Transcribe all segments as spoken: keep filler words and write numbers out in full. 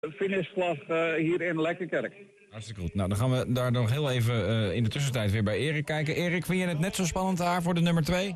finishvlag uh, hier in Lekkerkerk. Hartstikke goed. Nou, dan gaan we daar nog heel even uh, in de tussentijd weer bij Erik kijken. Erik, vind je het net zo spannend daar voor de nummer twee?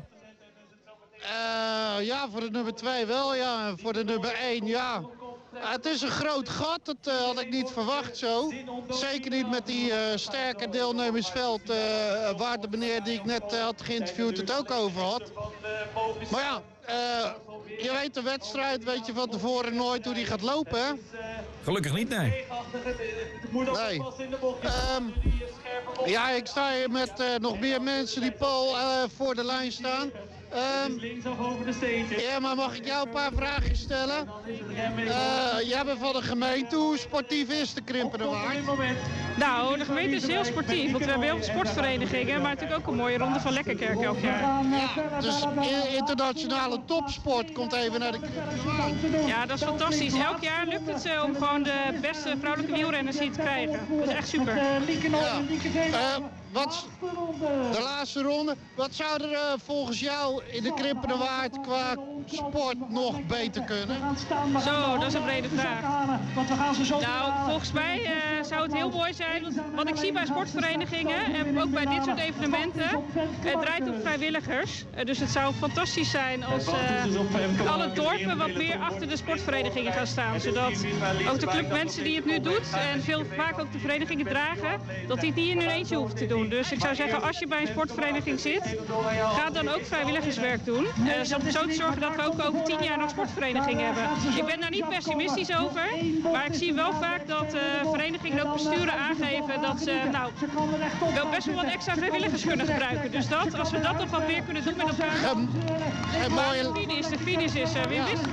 Uh, ja, voor de nummer twee wel, ja. En voor de nummer één, ja. Uh, het is een groot gat, dat uh, had ik niet verwacht zo. Zeker niet met die uh, sterke deelnemersveld uh, waar de meneer die ik net uh, had geïnterviewd het ook over had. Maar ja, uh, je weet de wedstrijd, weet je van tevoren nooit hoe die gaat lopen, hè? Gelukkig niet, nee. Nee. Um, ja, ik sta hier met uh, nog meer mensen die Paul uh, voor de lijn staan. Um, ja, maar mag ik jou een paar vragen stellen? Uh, jij bent van de gemeente. Hoe sportief is de Krimpenerwaard? Nou, de gemeente is heel sportief, want we hebben heel veel sportverenigingen, maar natuurlijk ook een mooie ronde van Lekkerkerk elk jaar. Ja, dus internationale topsport komt even naar de Krimpenerwaard. Ja, dat is fantastisch. Elk jaar lukt het ze om gewoon de beste vrouwelijke wielrenners hier te krijgen. Dat is echt super. Ja. Uh, wat, de laatste ronde. Wat zou er uh, volgens jou in de Krimpenerwaard qua sport nog beter kunnen? Zo, dat is een brede vraag. Nou, volgens mij uh, zou het heel mooi zijn. Wat ik zie bij sportverenigingen en ook bij dit soort evenementen, het draait om vrijwilligers. Uh, dus het zou fantastisch zijn als uh, alle dorpen wat meer achter de sportverenigingen gaan staan. Zodat ook de club mensen die het nu doet en veel vaak ook de verenigingen dragen, dat die het niet in hun eentje hoeft te doen. Dus ik zou zeggen, als je bij een sportvereniging zit, ga dan ook vrijwilligerswerk doen. Uh, zo te zorgen dat we ook over tien jaar nog sportverenigingen hebben. Ik ben daar niet pessimistisch over, maar ik zie wel vaak dat uh, verenigingen ook besturen aangeven dat ze nou, wel best wel wat extra vrijwilligers kunnen gebruiken. Dus dat, als we dat nog wat meer kunnen doen met elkaar. Um, en mooie... de finish, de finish is uh, weer wist.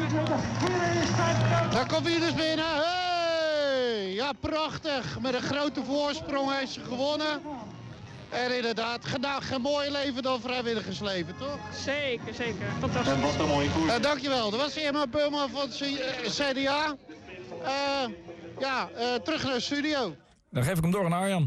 Daar komt hij dus binnen. Hey! Ja, prachtig. Met een grote voorsprong heeft ze gewonnen. En inderdaad, nou, geen mooie leven dan vrijwilligersleven, toch? Zeker, zeker. Fantastisch. En wat een mooie koers. Uh, dankjewel. Dat was Irma Beulman van het C D A. Uh, ja, uh, terug naar de studio. Dan geef ik hem door aan Arjan.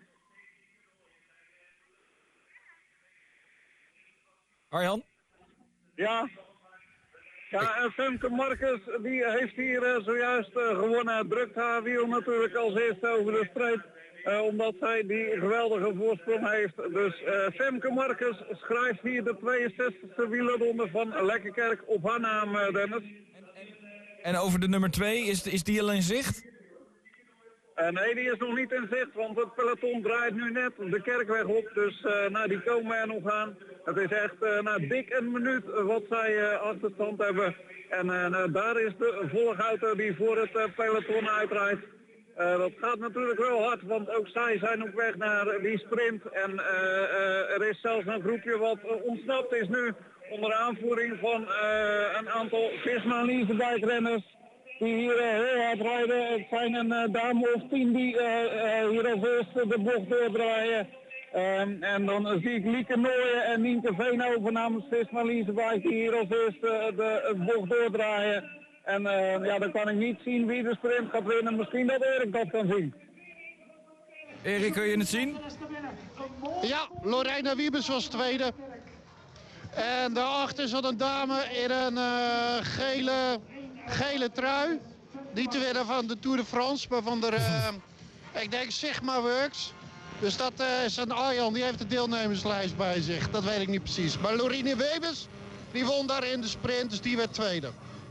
Arjan? Ja. Ja, en Femke Marcus die heeft hier uh, zojuist uh, gewonnen. Drukt haar wiel natuurlijk als eerste over de streep. Uh, omdat zij die geweldige voorsprong heeft. Dus uh, Femke Marcus schrijft hier de tweeënzestigste wielerronde van Lekkerkerk op haar naam, uh, Dennis. En, en, en over de nummer twee, is, is die al in zicht? Uh, nee, die is nog niet in zicht, want het peloton draait nu net de kerkweg op. Dus uh, nou, die komen er nog aan. Het is echt uh, nou, dik een minuut wat zij uh, achterstand hebben. En uh, nou, daar is de volgauto die voor het uh, peloton uitrijdt. Uh, dat gaat natuurlijk wel hard, want ook zij zijn op weg naar die sprint. En uh, uh, er is zelfs een groepje wat uh, ontsnapt is nu onder aanvoering van uh, een aantal Visma-Leasebike-renners die hier uh, heel hard rijden. Het zijn een uh, dame of tien die uh, uh, hier als eerste de bocht doordraaien. Um, en dan zie ik Lieke Nooyen en Nienke Veenhoven namens Visma-Leasebike die hier als eerste de uh, bocht doordraaien. En uh, ja, dan kan ik niet zien wie de sprint gaat winnen. Misschien dat Erik dat kan zien. Erik, kun je het zien? Ja, Lorena Wiebes was tweede. En daarachter zat een dame in een uh, gele, gele trui. Niet te winnen van de Tour de France, maar van de, uh, ik denk Sigma Works. Dus dat uh, is een Arjan, die heeft de deelnemerslijst bij zich. Dat weet ik niet precies. Maar Lorena Wiebes, die won daar in de sprint, dus die werd tweede.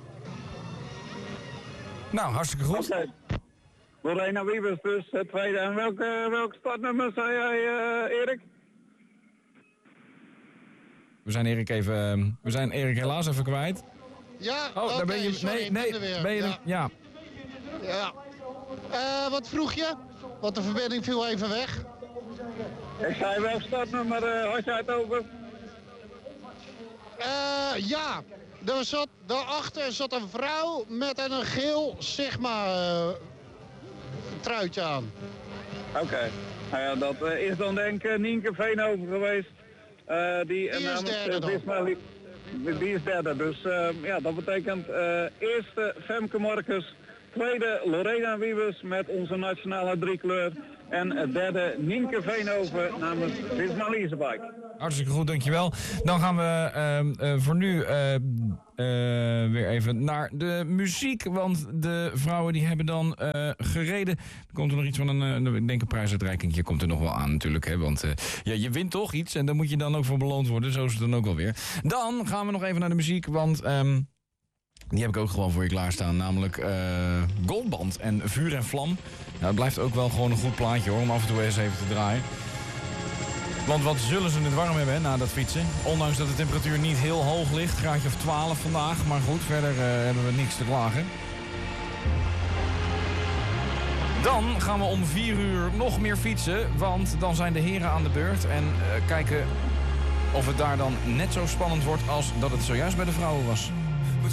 Nou, hartstikke goed. Okay. Lorena Wiebes dus het tweede. En welke, welke startnummer zei jij, uh, Erik? We zijn Erik even, we zijn Erik helaas even kwijt. Ja, oh, okay, daar ben je. sorry, nee, nee, weer. ben je. Ja. ja. ja. Uh, wat vroeg je? Want de verbinding viel even weg. Ik zei welk startnummer uh, had jij het over? Uh, ja. Er zat, daarachter zat een vrouw met een geel Sigma uh, truitje aan. Oké, okay. Nou ja, dat uh, is dan denk ik Nienke Veenhoven geweest. Uh, die, die is uh, derde dan. Visma, die is derde, dus uh, ja, dat betekent uh, eerste Femke Marcus, tweede Lorena Wiebes met onze nationale driekleur en derde Nienke Veenhoven namens Visma Leasebike. Hartstikke goed, dankjewel. Dan gaan we uh, uh, voor nu uh, weer even naar de muziek. Want de vrouwen die hebben dan uh, gereden. Er komt er nog iets van een, uh, ik denk een prijsuitreiking. Komt er nog wel aan natuurlijk. Hè? Want uh, ja, je wint toch iets en daar moet je dan ook voor beloond worden. Zo is het dan ook wel weer. Dan gaan we nog even naar de muziek. Want um, die heb ik ook gewoon voor je klaarstaan. Namelijk uh, Goldband en Vuur en Vlam. Nou, het blijft ook wel gewoon een goed plaatje hoor. Om af en toe eens even te draaien. Want wat zullen ze het warm hebben hè, na dat fietsen. Ondanks dat de temperatuur niet heel hoog ligt. Graadje of twaalf vandaag. Maar goed, verder uh, hebben we niks te klagen. Dan gaan we om vier uur nog meer fietsen. Want dan zijn de heren aan de beurt. En uh, kijken of het daar dan net zo spannend wordt als dat het zojuist bij de vrouwen was.